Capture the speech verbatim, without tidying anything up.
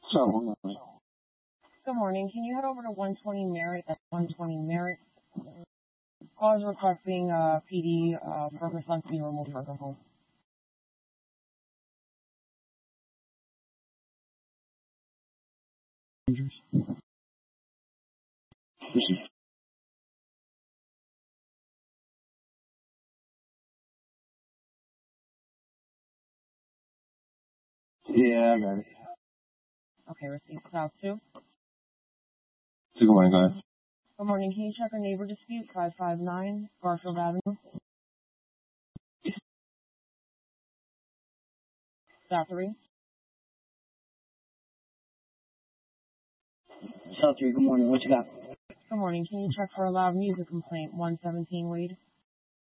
So, one moment. Good morning. Can you head over to one twenty Merritt? That's one twenty Merritt. Cause requesting uh, P D uh, for her son to be removed from her home. Yeah, I got it. Okay, receipt South two. So, good morning, go ahead. Good morning. Can you check our neighbor dispute five five nine Garfield Avenue? South three. South three, good morning. What you got? Good morning. Can you check for a loud music complaint one seventeen Wade?